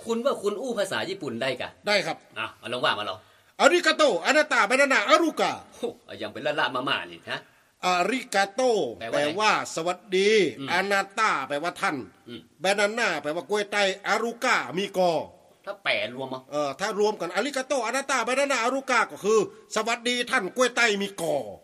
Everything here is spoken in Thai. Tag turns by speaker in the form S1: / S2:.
S1: คุณว่าคุณอู้ภาษาญี่ปุ่นได้กะ
S2: ได้ครับ
S1: มาลองว่ามาลอง
S2: อาริกาโตอานาตาบานานาอารุกา
S1: ยังเป็นละมานี่ฮะ
S2: อาริกาโตแปลว่าสวัสดีอานาตาแปลว่าท่านบานาน่าแปลว่ากล้วยไตอารุกามีกอ
S1: ถ้าแปลรวม
S2: ถ้ารวมกันอาริกาโตอานาตาบานานาอารุกาก็คือสวัสดีท่านกล้วยไตมีกอ